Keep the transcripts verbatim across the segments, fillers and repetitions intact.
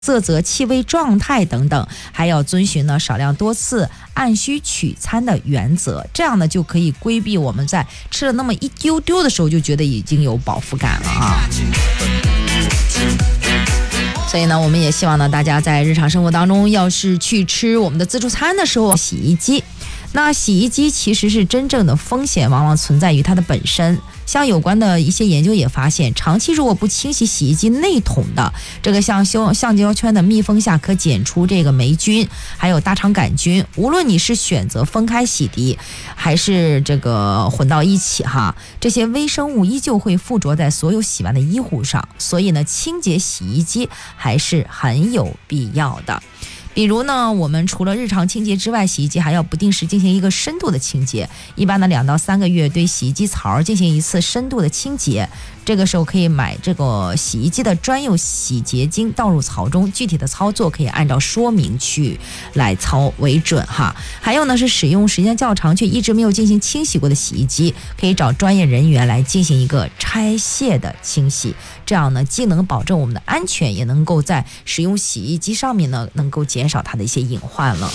色泽、气味状态等等，还要遵循呢少量多次、按需取餐的原则，这样呢就可以规避我们在吃了那么一丢丢的时候就觉得已经有饱腹感了啊。所以呢，我们也希望呢大家在日常生活当中，要是去吃我们的自助餐的时候，洗衣机。那洗衣机其实是真正的风险往往存在于它的本身，像有关的一些研究也发现，长期如果不清洗洗衣机内桶的这个像橡胶圈的密封下，可检出这个霉菌还有大肠杆菌。无论你是选择分开洗涤还是这个混到一起哈，这些微生物依旧会附着在所有洗完的衣物上，所以呢清洁洗衣机还是很有必要的。比如呢，我们除了日常清洁之外，洗衣机还要不定时进行一个深度的清洁，一般呢两到三个月对洗衣机槽进行一次深度的清洁。这个时候可以买这个洗衣机的专用洗洁精倒入槽中，具体的操作可以按照说明去来操为准哈。还有呢是使用时间较长却一直没有进行清洗过的洗衣机，可以找专业人员来进行一个拆卸的清洗，这样呢既能保证我们的安全，也能够在使用洗衣机上面呢能够减少它的一些隐患了。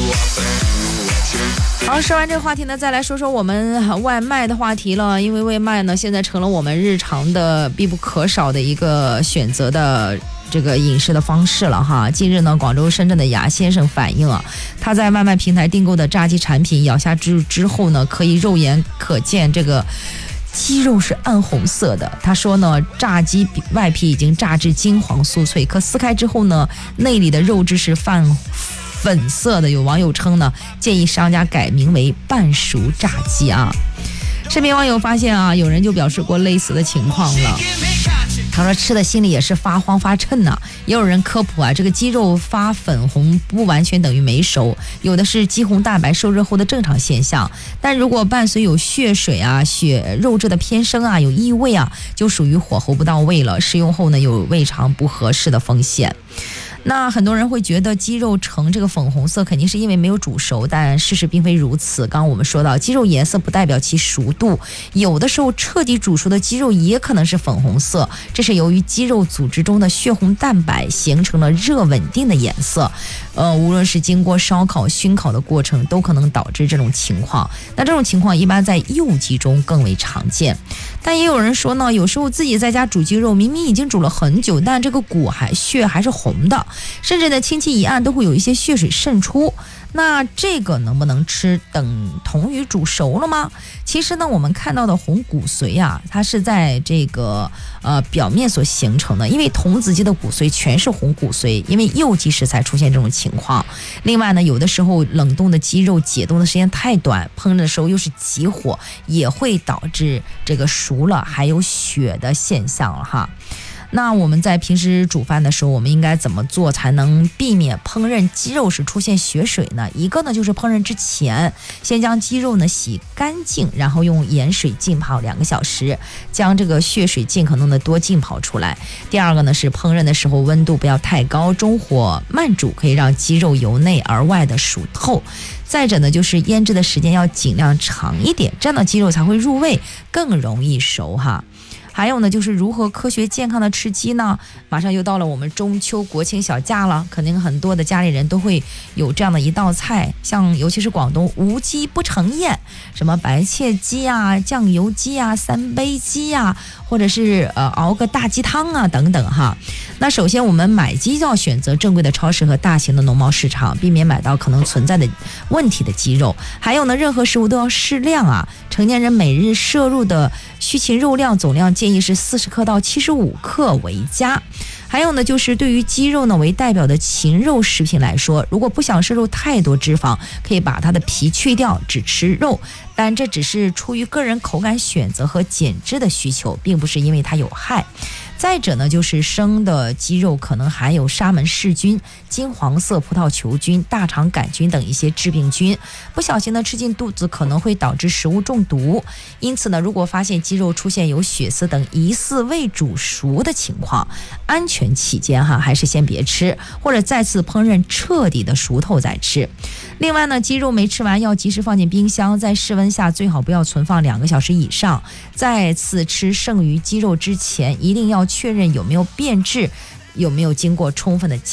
好，说完这个话题呢，再来说说我们外卖的话题了。因为外卖呢现在成了我们日常的必不可少的一个选择的这个饮食的方式了哈。近日呢，广州、深圳的牙先生反映啊，他在外卖平台订购的炸鸡产品咬下之之后呢，可以肉眼可见这个鸡肉是暗红色的。他说呢，炸鸡外皮已经炸至金黄酥脆，可撕开之后呢，内里的肉质是泛粉色的。有网友称呢，建议商家改名为半熟炸鸡啊。视频网友发现啊，有人就表示过类似的情况了。他说吃的心里也是发慌发衬呐、啊。也有人科普啊，这个鸡肉发粉红不完全等于没熟，有的是肌红蛋白受热后的正常现象。但如果伴随有血水啊、血肉质的偏生啊、有异味啊，就属于火候不到位了，食用后呢有胃肠不合适的风险。那很多人会觉得鸡肉呈这个粉红色肯定是因为没有煮熟，但事实并非如此。刚刚我们说到，鸡肉颜色不代表其熟度，有的时候彻底煮熟的鸡肉也可能是粉红色，这是由于鸡肉组织中的血红蛋白形成了热稳定的颜色。呃，无论是经过烧烤、熏烤的过程，都可能导致这种情况。那这种情况一般在幼鸡中更为常见。但也有人说呢，有时候自己在家煮鸡肉，明明已经煮了很久，但这个骨还血还是红的，甚至呢轻轻一按都会有一些血水渗出。那这个能不能吃，等同于煮熟了吗？其实呢，我们看到的红骨髓啊，它是在这个呃表面所形成的，因为童子鸡的骨髓全是红骨髓，因为幼鸡时才出现这种情况。另外呢，有的时候冷冻的鸡肉解冻的时间太短，烹饪的时候又是急火，也会导致这个熟了还有血的现象了哈。那我们在平时煮饭的时候，我们应该怎么做才能避免烹饪鸡肉时出现血水呢？一个呢就是烹饪之前先将鸡肉呢洗干净，然后用盐水浸泡两个小时，将这个血水尽可能的多浸泡出来。第二个呢是烹饪的时候温度不要太高，中火慢煮，可以让鸡肉由内而外的熟透。再者呢就是腌制的时间要尽量长一点，这样的鸡肉才会入味，更容易熟哈。还有呢，就是如何科学健康的吃鸡呢？马上又到了我们中秋国庆小假了，肯定很多的家里人都会有这样的一道菜，像尤其是广东无鸡不成宴，什么白切鸡啊、酱油鸡啊、三杯鸡啊，或者是呃熬个大鸡汤啊等等哈。那首先我们买鸡就要选择正规的超市和大型的农贸市场，避免买到可能存在的问题的鸡肉。还有呢，任何食物都要适量啊，成年人每日摄入的需禽肉量总量建议是四十克到七十五克为佳。还有呢，就是对于鸡肉呢为代表的禽肉食品来说，如果不想摄入太多脂肪，可以把它的皮去掉，只吃肉。但这只是出于个人口感选择和减脂的需求，并不是因为它有害。再者呢，就是生的鸡肉可能含有沙门氏菌、金黄色葡萄球菌、大肠杆菌等一些致病菌，不小心呢吃进肚子可能会导致食物中毒。因此呢，如果发现鸡肉出现有血丝等疑似未煮熟的情况，安全起见哈，还是先别吃，或者再次烹饪彻底的熟透再吃。另外呢，鸡肉没吃完要及时放进冰箱，在室温下最好不要存放两个小时以上。再次吃剩余鸡肉之前，一定要确认有没有变质，有没有经过充分的